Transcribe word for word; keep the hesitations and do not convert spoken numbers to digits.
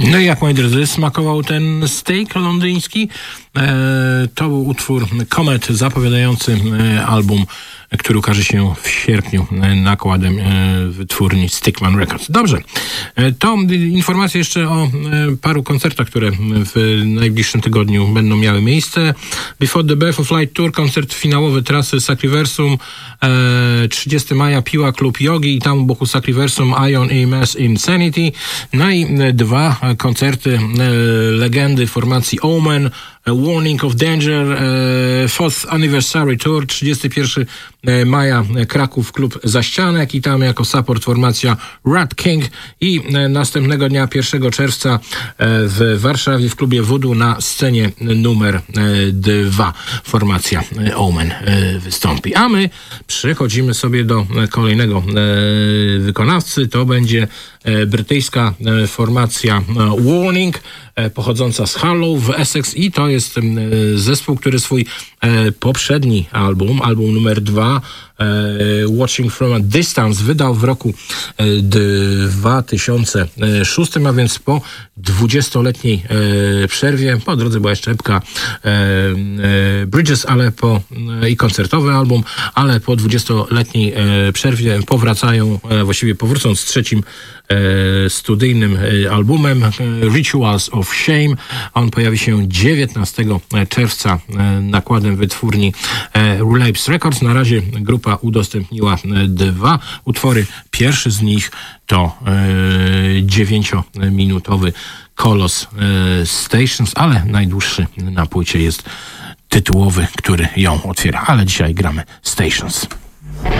No i jak, moi drodzy, smakował ten steak londyński? E, to był utwór Comet zapowiadający e, album, który ukaże się w sierpniu e, nakładem e, wytwórni Stickman Records. Dobrze, e, to informacje jeszcze o e, paru koncertach, które w najbliższym tygodniu będą miały miejsce. Before the Birth of Light Tour, koncert finałowy trasy Sacriversum, e, trzydziestego maja Piła Klub Jogi i tam u boku Sacriversum Ion E M S Insanity. No i e, dwa koncerty e, legendy formacji Omen, Warning of Danger, e, fourth Anniversary Tour, trzydziestego pierwszego maja Kraków Klub Zaścianek i tam jako support formacja Rat King i e, następnego dnia pierwszego czerwca e, w Warszawie w klubie Voodoo na scenie numer e, dwa formacja e, Omen e, wystąpi. A my przechodzimy sobie do kolejnego e, wykonawcy. To będzie e, brytyjska e, formacja e, Warning, e, pochodząca z Harlow w Essex i to jest e, zespół, który swój e, poprzedni album, album numer dwa, e, Watching from a Distance, wydał w roku e, dwa tysiące szóstym, a więc po dwudziestoletniej e, przerwie. Po drodze była jeszcze epka e, e, Bridges, ale po e, i koncertowy album, ale po dwudziestoletniej e, przerwie powracają, e, właściwie powrócą z trzecim e, studyjnym e, albumem e, Rituals of Shame. On pojawi się dziewiętnastego czerwca e, nakładem wytwórni e, Relapse Records. Na razie grupa udostępniła e, dwa utwory. Pierwszy z nich to e, dziewięciominutowy Kolos e, Stations, ale najdłuższy na płycie jest tytułowy, który ją otwiera. Ale dzisiaj gramy Stations.